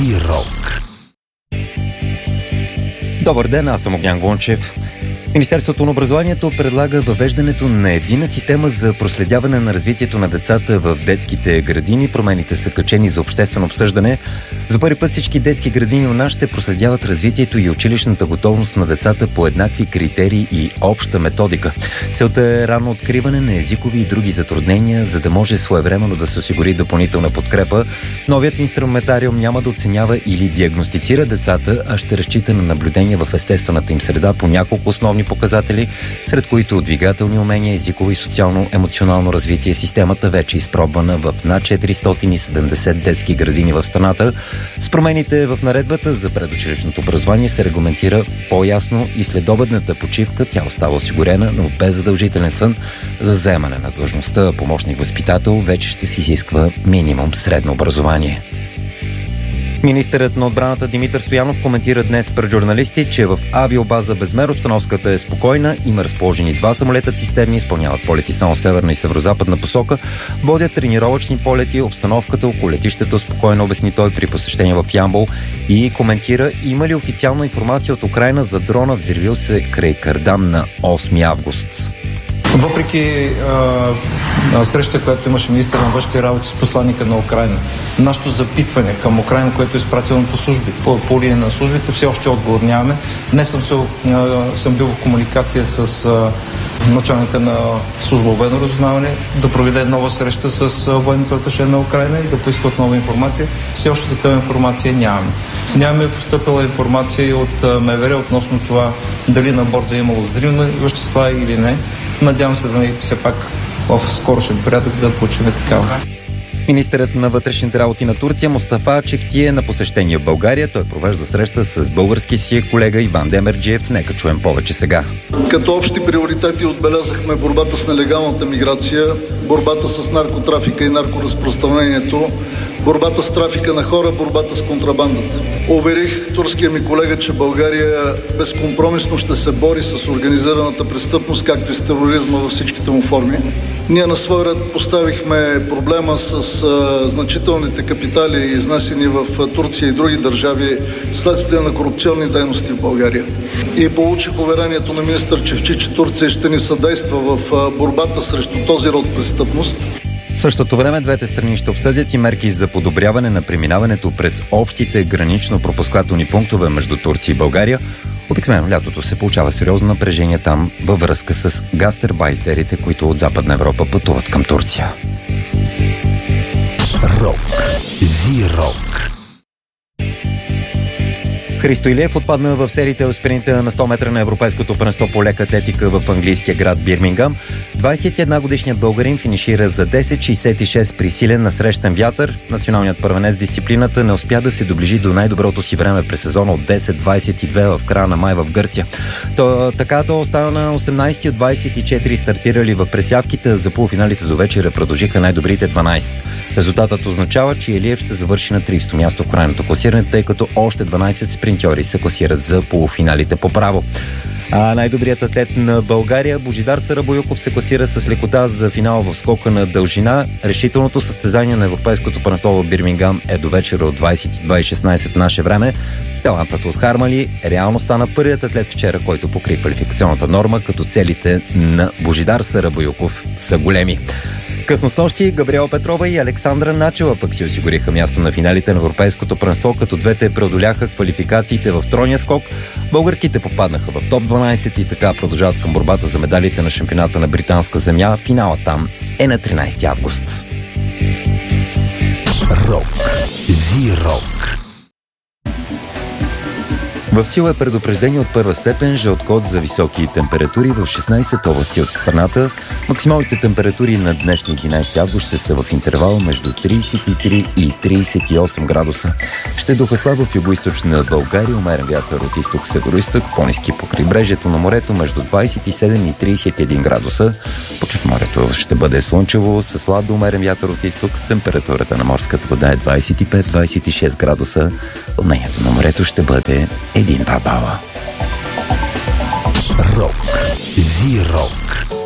Зирок. Добър ден, аз съм Огнян Гончев. Министерството на образованието предлага въвеждането на единна система за проследяване на развитието на децата в детските градини. Промените са качени за обществено обсъждане. За първи път всички детски градини у нас ще проследяват развитието и училищната готовност на децата по еднакви критерии и обща методика. Целта е ранно откриване на езикови и други затруднения, за да може своевременно да се осигури допълнителна подкрепа. Новият инструментариум няма да оценява или диагностицира децата, а ще разчита на наблюдения в естествената им среда по няколко основни показатели, сред които двигателни умения, езиково и социално-емоционално развитие. Системата вече е изпробвана в над 470 детски градини в страната. С промените в наредбата за предучилищното образование се регламентира по-ясно и следобедната почивка. Тя остава осигурена, но без задължителен сън. За заемане на длъжността помощник-възпитател вече ще се изисква минимум средно образование. Министърът на отбраната Димитър Стоянов коментира днес пред журналисти, че в авиобаза Безмер обстановката е спокойна, има разположени 2 самолета цистерни, изпълняват полети само северна и северозападна посока, водят тренировъчни полети, обстановката около летището спокойно, обясни той при посещение в Ямбол, и коментира има ли официална информация от Украйна за дрона, взривил се край Кардам на 8 август. Въпреки срещата, която имаше министър на външните работи с посланника на Украйна, нашето запитване към Украйна, което е изпратено по служби, по линия на службите, все още отговор нямаме. Днес съм бил в комуникация с началника на служба военно разузнаване да проведе нова среща с военното аташе на Украйна и да поискат нова информация. Все още такава информация нямаме. Нямаме постъпила информация и от МВР относно това дали на борда е имало взривни вещества или не. Надявам се да все пак в скорошен порядък да получим такава. Министърът на вътрешните работи на Турция Мустафа Чехти е на посещение в България. Той провежда среща с български си колега Иван Демерджиев. Нека чуем повече сега. Като общи приоритети отбелязахме борбата с нелегалната миграция, борбата с наркотрафика и наркоразпространението, борбата с трафика на хора, борбата с контрабандата. Уверих турския ми колега, че България безкомпромисно ще се бори с организираната престъпност, както и с тероризма във всичките му форми. Ние на свой ред поставихме проблема с значителните капитали, изнесени в Турция и други държави следствие на корупционни дейности в България. И получих уверението на министър Чевчи, че Турция ще ни съдейства в борбата срещу този род престъпност. В същото време двете страни ще обсъдят и мерки за подобряване на преминаването през общите гранично-пропускателни пунктове между Турция и България. Обикновено лятото се получава сериозно напрежение там във връзка с гастарбайтерите, които от Западна Европа пътуват към Турция. Рок. Зирок. Христо Илиев отпадна в сериите в спринта на 100 метра на Европейското първенство по лека атлетика в английския град Бирмингам. 21-годишният българин финишира за 10.66 при силен насрещен вятър. Националният първенец дисциплината не успя да се доближи до най-доброто си време през сезона от 10.22 в края на май в Гърция. Така то остана на 18 от 24 стартирали в пресявките, за полуфиналите до вечера продължиха най-добрите 12. Резултатът означава, че Илиев ще завърши на 30-то място в крайното класиране, тъй като още 12 спринтьори се класират за полуфиналите по право. А най-добрият атлет на България Божидар Сарабоюков се класира с лекота за финал в скока на дължина. Решителното състезание на Европейското първенство в Бирмингам е до вечера от 22.16 наше време. Талантът от Хармали реално стана първият атлет вчера, който покри квалификационната норма, като целите на Божидар Сарабоюков са големи. Късно снощи Габриела Петрова и Александра Начева пък си осигуриха място на финалите на Европейското първенство, като двете преодоляха квалификациите в тройния скок. Българките попаднаха в топ 12 и така продължават към борбата за медалите на шампионата на британска земя. Финалът там е на 13 август. Рок. Зирок. В сила е предупреждение от първа степен, жълт код за високи температури в 16 области от страната. Максималните температури на днешния 11 август ще са в интервал между 33 и 38 градуса. Ще духа слабо в югоизточна България, умерен вятър от изток-североизток, по-ниски по крайбрежието на морето между 27 и 31 градуса. По Черноморието ще бъде слънчево, с слаб до умерен вятър от изток. Температурата на морската вода е 25-26 градуса. Вълнението на морето ще бъде 1-2 бала. Рок. Зирок.